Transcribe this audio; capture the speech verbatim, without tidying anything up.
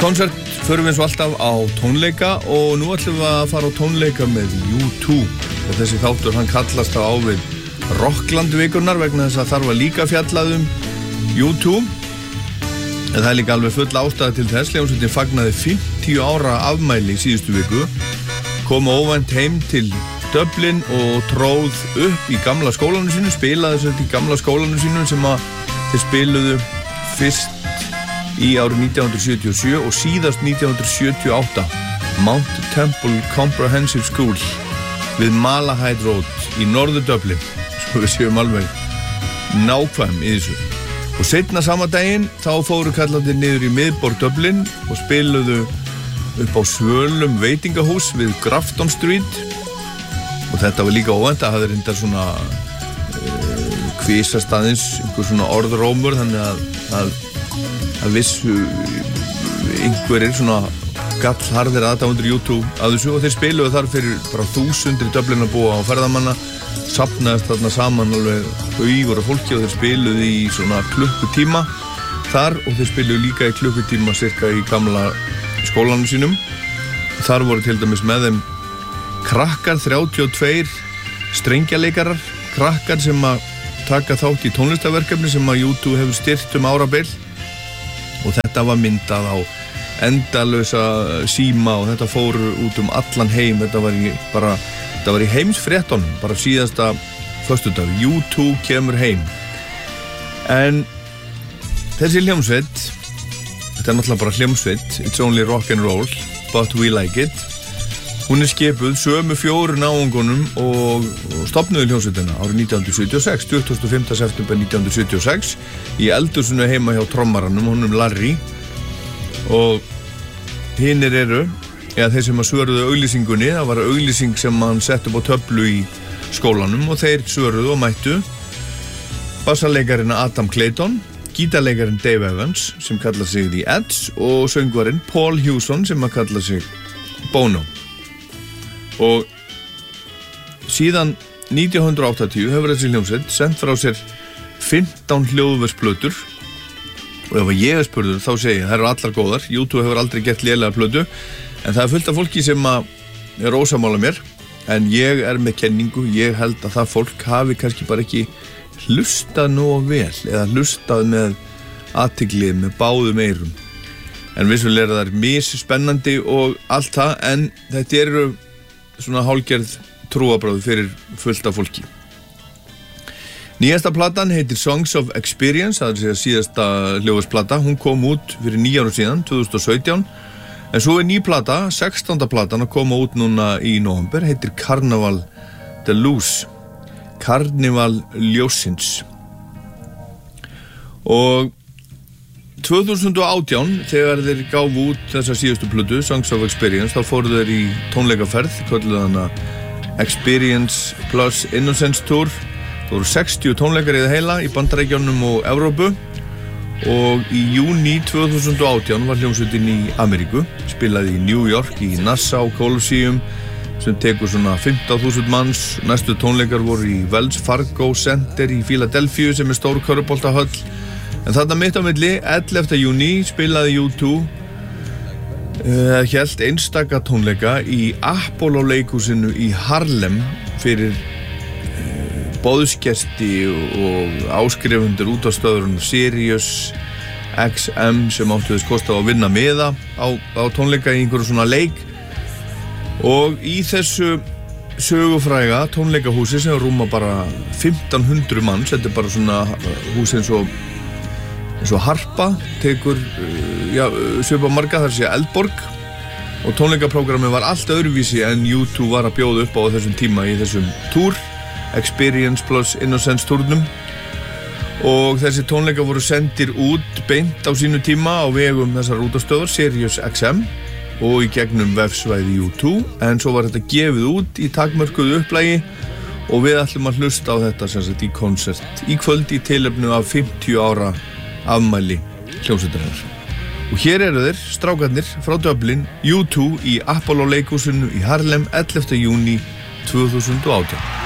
konsert förum við svo alltaf á tónleika og nú ætlum við að fara á tónleika með U two og þessi þáttur hann kallast á við Rockland vikurnar vegna þess að þarf að líka fjallað um U two en það er líka alveg full ástæða til þess hljómsveitin fagnaði fimmtíu ára afmæli í síðustu viku kom óvænt heim til Dublin og tróð upp í gamla skólanum sínu spilaði þessu í gamla skólanum sínu sem að þeir spiluðu fyrst í árið nítján hundruð sjötíu og sjö og síðast nítján hundruð sjötíu og átta Mount Temple Comprehensive School við Malahide Road í norður Dublin svo við séum alveg nákvæm í þessu og seinna sama daginn þá fóru kallarnir niður í miðborg Dublin og spiluðu upp á svölum veitingahús við Grafton Street og þetta var líka óvænt að hafa reyndar svona uh, kvisastaðins einhver svona orðrómur þannig að, að að vissu einhverjir svona gallharðir aðdáendur U two að þessu og þeir spiluðu þar fyrir bara þúsundir Dublin að búa á ferðamanna safnaðist þarna saman alveg haugur af fólki og þeir spiluðu í svona klukkutíma þar og þeir spiluðu líka í klukkutíma cirka í gamla skólanum sínum þar voru til dæmis með þeim krakkar þrjátíu og tveir strengjaleikarar krakkar sem að taka þátt í tónlistarverkefni sem að U two hefur styrkt um árabil og þetta var myndað á endalausa síma og þetta fór út um allan heim þetta var í, bara, þetta var í heimsfréttunum bara síðasta föstudag U two kemur heim en þessi hljómsveit þetta er náttúrulega bara hljómsveit it's only rock and roll but we like it hún er skipuð sömu fjóru náungunum og, og stofnuðu hljómsveitina árið nítján hundruð sjötíu og sex tuttugasta og fimmta september nítján hundruð sjötíu og sex í eldhúsinu heima hjá trommaranum honum Larry og hinir eru eða þeir sem að svöruðu auglýsingunni það var auglýsing sem hann sett upp á töflu í skólanum og þeir svöruðu og mættu bassalekarinn Adam Clayton gítarleikarinn Dave Evans sem kallar sig The Edge og söngvarinn Paul Hewson sem að kalla sig Bono og síðan nítján hundruð áttatíu hefur þessi hljómsveit sendt frá sér fimmtán hljóðversplötur og ef ég er spurður þá segi ég það eru allar góðar U two hefur aldrei gert lélega plötu en það er fullt af fólki sem að er ósammála mér en ég er með kenningu ég held að það fólk hafi kannski bara ekki hlustað nógu vel eða hlustað með athygli með báðum eyrum en vissulega er það misspennandi og allt það en þetta eru svona hálgerð trúarbrögð fyrir fullt af fólki nýjasta platan heitir Songs of Experience það er að segja síðasta hljóðversplata hún kom út fyrir níu árum síðan tvö þúsund og sautján en svo er ný plata sextánda platan að koma út núna í nóvember heitir Carnival Deluxe Karnival ljósins og tvö þúsund og átján þegar þeir gáfu út þessa síðustu plötu Songs of Experience þá fóru þeir í tónleikaferð kölluðu hana Experience plus Innocence Tour það voru sextíu tónleikar í það heila í Bandaríkjunum og Evrópu og í júní tvö þúsund og átján var hljómsveitin í Ameríku spilaði í New York í Nassau Coliseum sem tekur svona fimmtán þúsund manns næstu tónleikar voru í Wells Fargo Center í Philadelphia sem er stór körfuboltahöll en þarna mitt á milli ellefta júní spilaði U two uh, hélt einstaka tónleika í Apollo leikhúsinu í Harlem fyrir uh, boðsgesti og áskrifundur út á stöðurinn Sirius X M sem áttu þess kosta að vinna miða á, á tónleika í einhverju svona leik og í þessu sögufræga tónleikahúsi sem rúma bara fimmtán hundruð manns þetta er bara svona hús eins og eins og Harpa tekur já, svipa marga þar sé Eldborg og tónleikaprógrammi var allt öðruvísi en U two var að bjóða upp á þessum tíma í þessum túr Experience plus Innocence túrnum og þessi tónleika voru sendir út beint á sínu tíma á vegum þessar útastöðar Sirius X M og í gegnum vefsvæði U two en svo var þetta gefið út í takmörkuðu upplægi og við ætlum að hlusta á þetta sem sagt í konsert í kvöld í tilefni af fimmtíu ára afmæli hljómsveitarinnar og hér eru þeir, strákarnir frá Dublin U two í Apollo leikhúsinu í Harlem ellefta júní tvö þúsund og átján